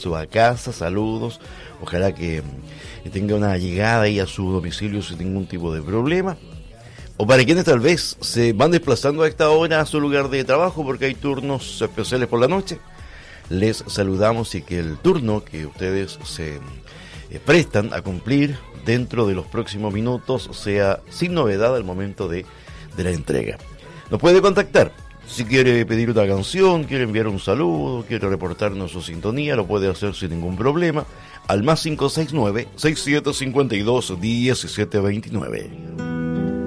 su casa, saludos, ojalá que tenga una llegada ahí a su domicilio sin ningún tipo de problema. O para quienes tal vez se van desplazando a esta hora a su lugar de trabajo porque hay turnos especiales por la noche, les saludamos y que el turno que ustedes se prestan a cumplir dentro de los próximos minutos sea sin novedad al momento de la entrega. Nos puede contactar si quiere pedir una canción, quiere enviar un saludo, quiere reportarnos su sintonía, lo puede hacer sin ningún problema al más 569-6752-1729.